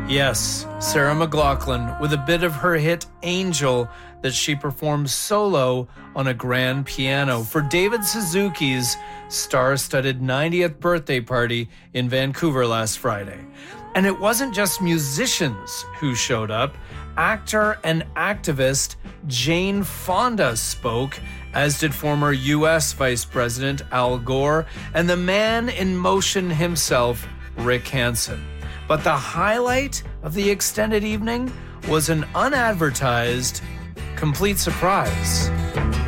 Yes, Sarah McLachlan with a bit of her hit Angel that she performed solo on a grand piano for David Suzuki's star-studded 90th birthday party in Vancouver last Friday. And it wasn't just musicians who showed up. Actor and activist Jane Fonda spoke, as did former U.S. Vice President Al Gore and the man in motion himself, Rick Hansen. But the highlight of the extended evening was an unadvertised, complete surprise.